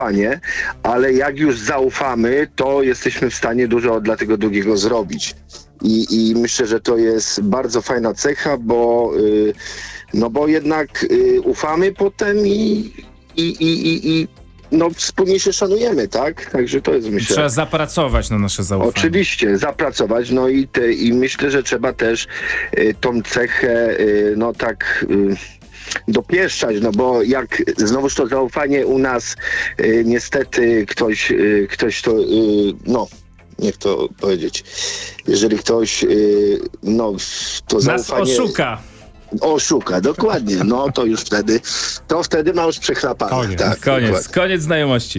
ale jak już zaufamy, to jesteśmy w stanie dużo dla tego drugiego zrobić. I myślę, że to jest bardzo fajna cecha, bo jednak ufamy potem i wspólnie się szanujemy, tak? Także to jest, myślę... Trzeba zapracować na nasze zaufanie. Oczywiście, zapracować, i myślę, że trzeba też tą cechę, dopieszczać, bo jak znowuż to zaufanie u nas niestety ktoś to, jak to powiedzieć, jeżeli ktoś to nas zaufanie... Oszuka, dokładnie. To wtedy ma już przechlapane. Koniec znajomości.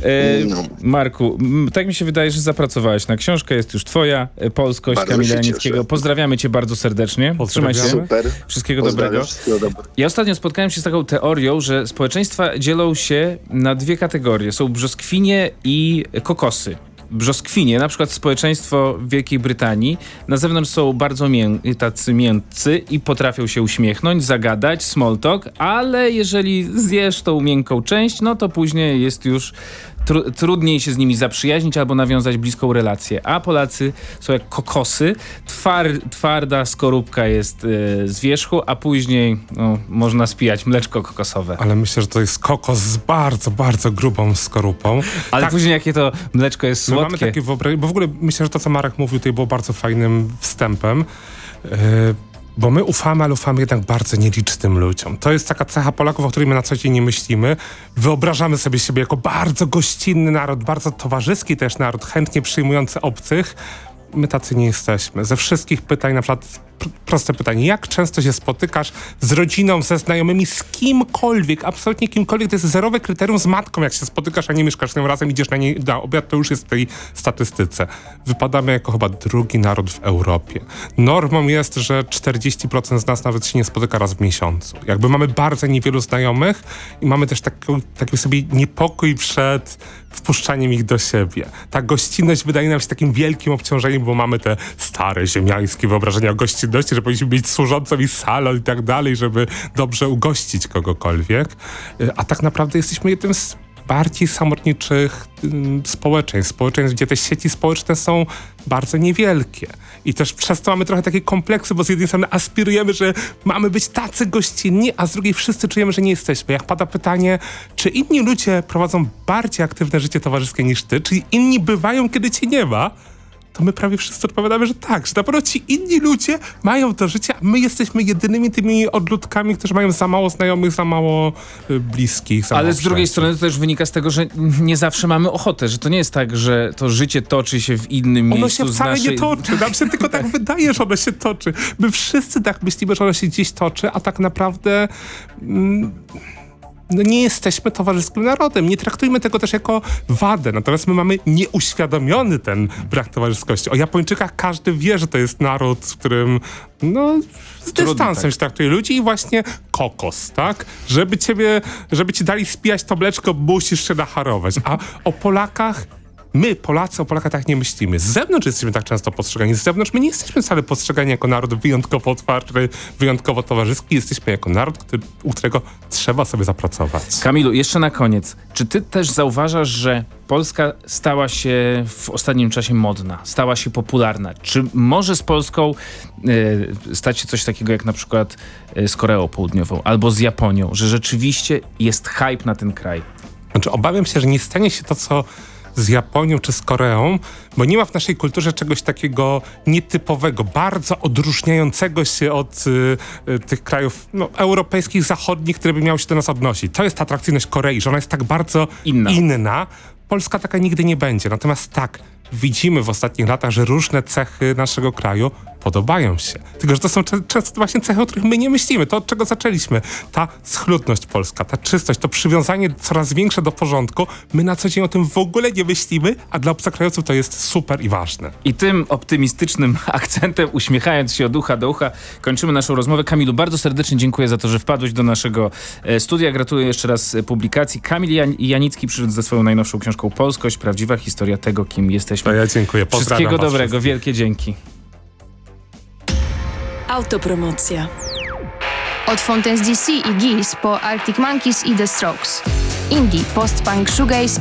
Marku, tak mi się wydaje, że zapracowałeś na książkę, jest już twoja, Polskość bardzo Kamila Janickiego. Pozdrawiamy cię bardzo serdecznie. Trzymaj się. Super. Wszystkiego dobrego. Ja ostatnio spotkałem się z taką teorią, że społeczeństwa dzielą się na dwie kategorie. Są brzoskwinie i kokosy. Brzoskwinie, na przykład społeczeństwo w Wielkiej Brytanii, na zewnątrz są bardzo tacy miękcy i potrafią się uśmiechnąć, zagadać, small talk, ale jeżeli zjesz tą miękką część, to później jest już trudniej się z nimi zaprzyjaźnić albo nawiązać bliską relację. A Polacy są jak kokosy, twarda skorupka jest z wierzchu, a później można spijać mleczko kokosowe. Ale myślę, że to jest kokos z bardzo, bardzo grubą skorupą. Ale później jakie to mleczko jest słodkie. Mamy takie wyobrażenie, bo w ogóle myślę, że to, co Marek mówił, tutaj było bardzo fajnym wstępem. Bo my ufamy, ale ufamy jednak bardzo nielicznym ludziom. To jest taka cecha Polaków, o której my na co dzień nie myślimy. Wyobrażamy sobie siebie jako bardzo gościnny naród, bardzo towarzyski też naród, chętnie przyjmujący obcych. My tacy nie jesteśmy. Ze wszystkich pytań, na przykład proste pytanie, jak często się spotykasz z rodziną, ze znajomymi, z kimkolwiek, absolutnie kimkolwiek, to jest zerowe kryterium z matką, jak się spotykasz, a nie mieszkasz z nią razem, idziesz na obiad, to już jest w tej statystyce. Wypadamy jako chyba drugi naród w Europie. Normą jest, że 40% z nas nawet się nie spotyka raz w miesiącu. Jakby mamy bardzo niewielu znajomych i mamy też taki sobie niepokój przed wpuszczaniem ich do siebie. Ta gościnność wydaje nam się takim wielkim obciążeniem, bo mamy te stare, ziemiańskie wyobrażenia o gościnności, że powinniśmy mieć służącą i salon i tak dalej, żeby dobrze ugościć kogokolwiek. A tak naprawdę jesteśmy jednym z bardziej samotniczych społeczeństw, gdzie te sieci społeczne są bardzo niewielkie. I też przez to mamy trochę takie kompleksy, bo z jednej strony aspirujemy, że mamy być tacy gościnni, a z drugiej wszyscy czujemy, że nie jesteśmy. Jak pada pytanie, czy inni ludzie prowadzą bardziej aktywne życie towarzyskie niż ty, czyli inni bywają, kiedy cię nie ma, to my prawie wszyscy odpowiadamy, że tak, że na pewno ci inni ludzie mają to życie, a my jesteśmy jedynymi tymi odludkami, którzy mają za mało znajomych, za mało bliskich. Ale z drugiej strony to też wynika z tego, że nie zawsze mamy ochotę, że to nie jest tak, że to życie toczy się w innym miejscu. Ono się wcale nie toczy, nam się tylko tak wydaje, że ono się toczy. My wszyscy tak myślimy, że ono się gdzieś toczy, a tak naprawdę... nie jesteśmy towarzyskim narodem. Nie traktujmy tego też jako wadę. Natomiast my mamy nieuświadomiony ten brak towarzyskości. O Japończykach każdy wie, że to jest naród, w którym z dystansem się traktuje ludzi i właśnie kokos, tak? Żeby ci dali spijać to mleczko, musisz się nacharować. A o Polakach my, Polacy, o Polakach tak nie myślimy. Z zewnątrz jesteśmy tak często postrzegani. Z zewnątrz my nie jesteśmy wcale postrzegani jako naród wyjątkowo otwarty, wyjątkowo towarzyski. Jesteśmy jako naród, u którego trzeba sobie zapracować. Kamilu, jeszcze na koniec. Czy ty też zauważasz, że Polska stała się w ostatnim czasie modna, stała się popularna? Czy może z Polską stać się coś takiego jak na przykład z Koreą Południową albo z Japonią, że rzeczywiście jest hype na ten kraj? Znaczy, obawiam się, że nie stanie się to, co z Japonią czy z Koreą, bo nie ma w naszej kulturze czegoś takiego nietypowego, bardzo odróżniającego się od tych krajów europejskich, zachodnich, które by miały się do nas odnosić. To jest atrakcyjność Korei, że ona jest tak bardzo inna. Polska taka nigdy nie będzie. Natomiast tak, widzimy w ostatnich latach, że różne cechy naszego kraju podobają się. Tylko, że to są często właśnie cechy, o których my nie myślimy. To, od czego zaczęliśmy. Ta schludność polska, ta czystość, to przywiązanie coraz większe do porządku. My na co dzień o tym w ogóle nie myślimy, a dla obcokrajowców to jest super i ważne. I tym optymistycznym akcentem, uśmiechając się od ucha do ucha, kończymy naszą rozmowę. Kamilu, bardzo serdecznie dziękuję za to, że wpadłeś do naszego studia. Gratuluję jeszcze raz publikacji. Kamil Janicki przyszedł ze swoją najnowszą książką Polskość. Prawdziwa historia tego, kim jesteśmy. To ja dziękuję. Pozdrawiam Wszystkiego was dobrego. wszystkich. Wielkie dzięki. Autopromocja. Od Fontaine's DC i Geese po Arctic Monkeys i The Strokes. indie, post-punk, shoegaze